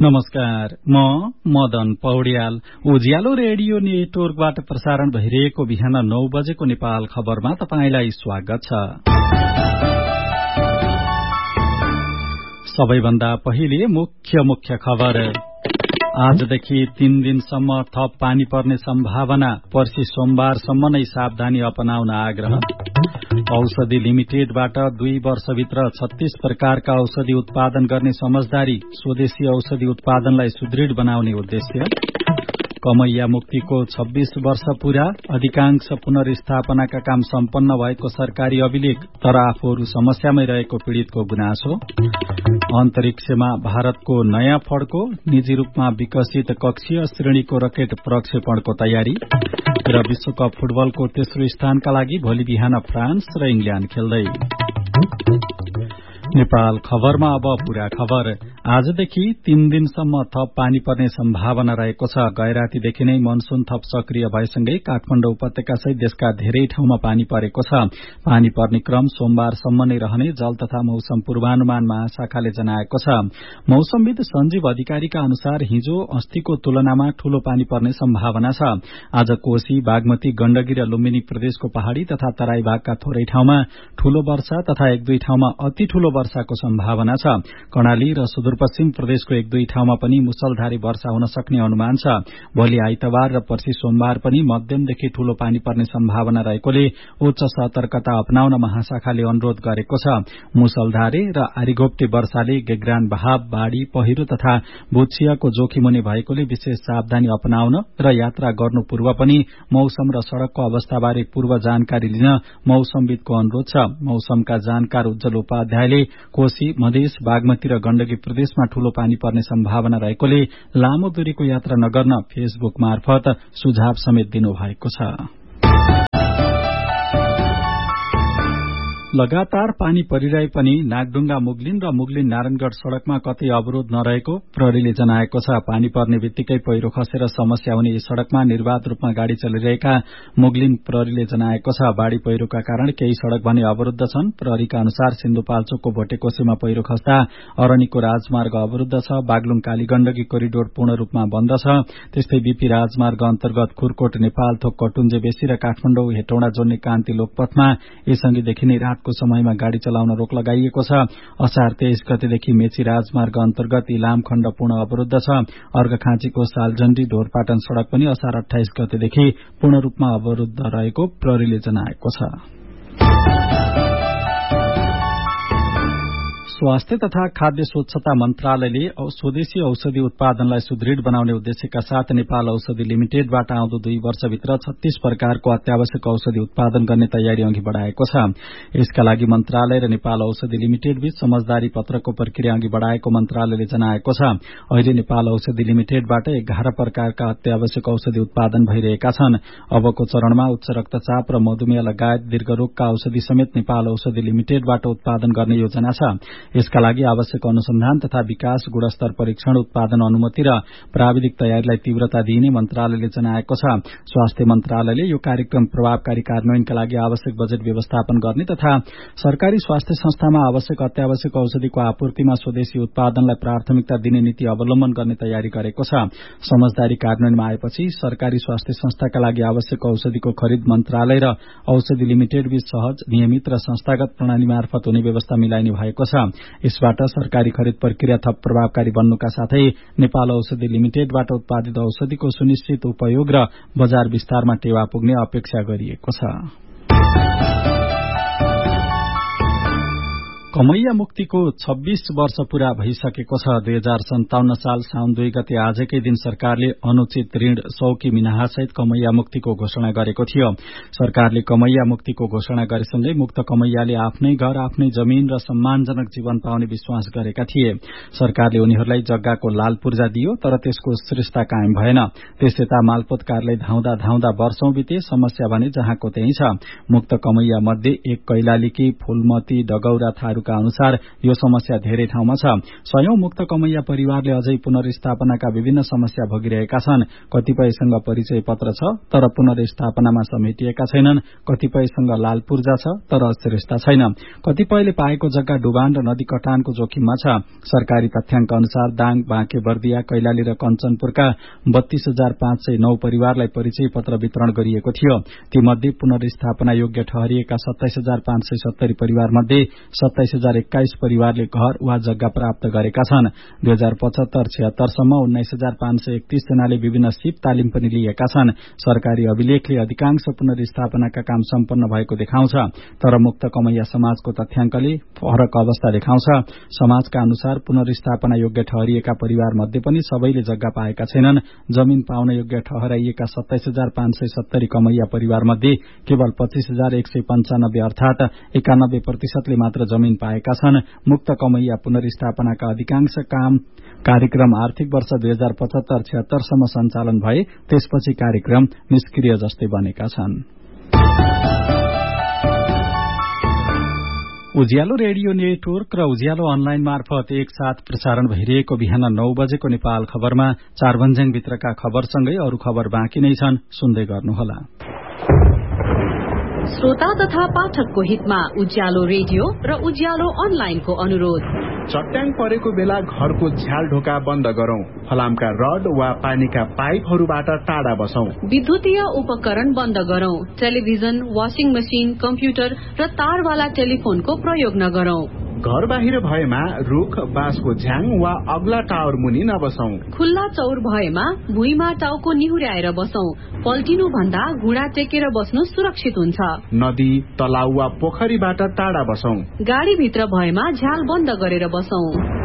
नमस्कार, म मदन पौड्याल। उज्यालो रेडियो नेटवर्कबाट प्रसारण भइरहेको बिहान 9 बजेको नेपाल खबरमा तपाईंलाई स्वागत छ। सबैभन्दा पहिले मुख्य खबर। आजदेखि 3 दिनसम्म थप पानी पर्ने सम्भावना, पर्सि सोमबारसम्म नै सावधानी अपनाउन आग्रह। औषधि लिमिटेडबाट 2 वर्षभित्र 36 प्रकारका औषधि उत्पादन गर्ने समझदारी, स्वदेशी औषधि उत्पादनलाई सुदृढ बनाउने उद्देश्य। कमैया मुक्तिको 26 वर्ष पूरा, अधिकांश पुनर्स्थापनाका काम सम्पन्न भएको सरकारी अभिलेख, तर आफूहरू समस्यामै रहेको पीड़ितको गुनासो। अन्तरिक्षमा भारतको नयाँ फड्को, निजी रूपमा विकसित कक्षीय श्रेणीको रकेट प्रक्षेपणको तयारी। र विश्वकप फुटबलको तेस्रो स्थानका लागि भोलि बिहान फ्रान्स र इंग्ल्याण्ड खेल्दै। नेपाल खबरमा अब पूरा खबर। आजदेखि 3 दिनसम्म थप पानी पर्ने सम्भावना रहेको छ। गैरातीदेखि नै मनसून थप सक्रिय भएसँगै काठमाडौँ उपत्यका सहित देशका धेरै ठाउँमा पानी परेको छ। पानी पर्ने क्रम सोमबारसम्म नै रहने जल तथा मौसम पूर्वानुमान महाशाखाले जनाएको छ। मौसमविद सञ्जीव अधिकारीका अनुसार हिजो अस्तिको तुलनामा ठूलो पानी पर्ने सम्भावना छ। आज कोशी, बागमती, गण्डकी र लुम्बिनी प्रदेशको पहाड़ी तथा तराई भागका थोरै ठाउँमा ठूलो वर्षा तथा 1-2 ठाउँमा अति ठूलो वर्षाको सम्भावना छ। कर्णाली र सुदूरपश्चिम प्रदेशको 1-2 ठाउँमा पनि मुसलधारे वर्षा हुन सक्ने अनुमान छ। भोलि आइतबार र पर्सि सोमबार पनि मध्यमदेखि ठूलो पानी पर्ने सम्भावना रहेकोले उच्च सतर्कता अपनाउन महाशाखाले अनुरोध गरेको छ। मुसलधारे र आरिघोप्टे वर्षाले गेग्रान बहाव, बाढ़ी, पहिरो तथा भूक्षयको जोखिम हुने भएकोले विशेष सावधानी अपनाउन र यात्रा गर्नु पूर्व पनि मौसम र सड़कको अवस्थाबारे पूर्व जानकारी लिन मौसमविदको अनुरोध छ। मौसमका जानकार उज्जवल उपाध्यायले कोशी, मधेस, बागमती र गण्डकी प्रदेशमा ठूलो पानी पर्ने सम्भावना रहेकोले लामो दूरीको यात्रा नगर्न फेसबुक मार्फत सुझाव समेत दिनुभएको छ। लगातार पानी परिरहे पनि नागढुङ्गा मुगलिन र मुगलिन नारायणगढ़ सड़कमा कतै अवरोध नरहेको प्रहरीले जनाएको छ। पानी पर्ने बित्तिकै पहिरो खसेर समस्या हुने यस सड़कमा निर्वाध रूपमा गाड़ी चलिरहेका मुगलिन प्रहरीले जनाएको छ। बाढ़ी पहिरोका कारण केही सड़क भने अवरुद्ध छन्। प्रहरीका अनुसार सिन्धुपाल्चोकको भोटेकोशीमा पहिरो खस्दा अरनीको राजमार्ग अवरुद्ध छ। बागलुङ कालीगण्डकी कोरिडोर पूर्ण रूपमा बन्द छ। त्यस्तै बीपी राजमार्ग अन्तर्गत खुरकोट नेपाल थोक कटुञ्जे बेसी र काठमाडौँ हेटौडा जोड्ने कान्ति लोकपथमा यसअघिदेखि नै रातको समयमा गाड़ी चलाउन रोक लगाइएको छ। असार 23 गतेदेखि मेची राजमार्ग अन्तर्गत इलाम खण्ड पूर्ण अवरुद्ध छ। अर्घखाँचीको सालजण्डी ढोरपाटन सड़क पनि असार 28 गतेदेखि पूर्ण रूपमा अवरुद्ध रहेको प्रहरीले जनाएको छ। स्वास्थ्य तथा खाद्य स्वच्छता मन्त्रालयले स्वदेशी औषधि उत्पादनलाई सुदृढ बनाउने उद्देश्यका साथ नेपाल औषधि लिमिटेडबाट आउँदो 2 वर्षभित्र 36 प्रकारको अत्यावश्यक औषधि उत्पादन गर्ने तयारी अघि बढ़ाएको छ। यसका लागि मन्त्रालय र नेपाल औषधि लिमिटेड बीच समझदारी पत्रको प्रक्रिया अघि बढ़ाएको मन्त्रालयले जनाएको छ। अहिले नेपाल औषधि लिमिटेडबाट 11 प्रकारका अत्यावश्यक औषधि उत्पादन भइरहेका छन्। अबको चरणमा उच्च रक्तचाप र मधुमेह लगायत दीर्घरोगका औषधि समेत नेपाल औषधि लिमिटेडबाट उत्पादन गर्ने योजना छ। यसका लागि आवश्यक अनुसन्धान तथा विकास, गुणस्तर परीक्षण, उत्पादन अनुमति र प्राविधिक तयारीलाई तीव्रता दिइने मन्त्रालयले जनाएको छ। स्वास्थ्य मन्त्रालयले यो कार्यक्रम प्रभावकारी कार्यान्वयनका लागि आवश्यक बजेट व्यवस्थापन गर्ने तथा सरकारी स्वास्थ्य संस्थामा आवश्यक अत्यावश्यक औषधिको आपूर्तिमा स्वदेशी उत्पादनलाई प्राथमिकता दिने नीति अवलम्बन गर्ने तयारी गरेको छ। समझदारी कार्यान्वयनमा आएपछि सरकारी स्वास्थ्य संस्थाका लागि आवश्यक औषधिको खरिद मन्त्रालय र औषधि लिमिटेड बीच सहज, नियमित र संस्थागत प्रणाली मार्फत हुने व्यवस्था मिलाइने भएको छ। यसबाट सरकारी खरिद प्रक्रिया थप प्रभावकारी बन्नुका साथै नेपाल औषधि लिमिटेडबाट उत्पादित औषधिको सुनिश्चित उपयोग र बजार विस्तारमा टेवा पुग्ने अपेक्षा गरिएको छ। कमैया मुक्तिको 26 वर्ष पूरा भइसकेको छ। 2057 साल साउन 2 गते आजकै दिन सरकारले अनुचित ऋण सौकी मिनाहासहित कमैया मुक्तिको घोषणा गरेको थियो। सरकारले कमैया मुक्तिको घोषणा गरेसँगै मुक्त कमैयाले आफ्नै घर, आफ्नै जमीन र सम्मानजनक जीवन पाउने विश्वास गरेका थिए। सरकारले उनीहरूलाई जग्गाको लाल पूर्जा दियो, तर त्यसको श्रेष्ठता कायम भएन। त्यसयता मालपोत कार्यालय धाउँदा धाउँदा वर्षौं बिते, समस्या भने जहाँको त्यही छ। मुक्त कमैया मध्ये एक कैलालीकी फूलमती, डगौरा, थारू सूत्रहरूका अनुसार यो समस्या धेरै ठाउँमा छ। सयौं मुक्त कमैया परिवारले अझै पुनर्स्थापनाका विभिन्न समस्या भोगिरहेका छन्। कतिपयसँग परिचय पत्र छ तर पुनर्स्थापनामा समेटिएका छैनन्। कतिपयसँग लाल पूर्जा छ तर अस्थिरता छैन। कतिपयले पाएको जग्गा डुबान र नदी कटानको जोखिममा छ। सरकारी तथ्याङ्क अनुसार दाङ, बाँके, बर्दिया, कैलाली र कञ्चनपुरका 32,509 परिवारलाई परिचय पत्र वितरण गरिएको थियो। तीमध्ये पुनर्स्थापना योग्य ठहरिएका 27,570 परिवार मध्ये 27,021 परिवारले घर वा जग्गा प्राप्त गरेका छन्। 2075-76 सम्म 19,531 जनाले विभिन्न सिप तालिम पनि लिएका छन्। सरकारी अभिलेखले अधिकांश पुनर्स्थापनाका काम सम्पन्न भएको देखाउँछ, तर मुक्त कमैया समाजको तथ्याङ्कले फरक अवस्था देखाउँछ। समाजका अनुसार पुनर्स्थापना योग्य ठहरिएका परिवार मध्ये पनि सबैले जग्गा पाएका छैनन्। जमिन पाउन योग्य ठहराइएका 27,570 कमैया परिवार मध्ये केवल 25,195 अर्थात 91% मात्र जमिन पाएका छन्। मुक्त कमैया पुनर्स्थापनाका अधिकांश कार्यक्रम आर्थिक वर्ष 2075-76 सम्म सञ्चालन भए त्यसपछि कार्यक्रम निष्क्रिय जस्तै बनेका छन्। उज्यालो रेडियो नेटवर्क र उज्यालो अनलाइन मार्फत एकसाथ प्रसारण भइरहेको बिहान 9 बजेको नेपाल खबरमा चारभन्ज्याङभित्रका खबरसँगै अरू खबर बाँकी नै छन्, सुन्दै गर्नुहोला। श्रोता तथा पाठकको हितमा उज्यालो रेडियो र उज्यालो अनलाइनको अनुरोध। चट्याङ परेको बेला घरको झ्याल ढोका बन्द गरौं। फलामका रड वा पानीका पाइपहरूबाट टाढा बसौं। विद्युतीय उपकरण बन्द गरौं। टेलिभिजन, वाशिङ मशिन, कम्प्युटर र तारवाला टेलिफोनको प्रयोग नगरौं। घर बाहिर भएमा रुख, बाँसको झ्याङ वा अग्ला टावर मुनि नबसौं। खुल्ला चौर भएमा भुइँमा टाउको निहुर्याएर बसौं। पल्टिनु भन्दा घुँडा टेकेर बस्नु सुरक्षित हुन्छ। नदी, तलाउ वा पोखरीबाट टाढा बसौं। गाडीभित्र भएमा झ्याल बन्द गरेर बसौं।